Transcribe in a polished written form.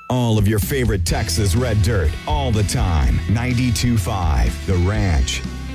All of your favorite Texas Red Dirt, all the time. 92.5 The Ranch.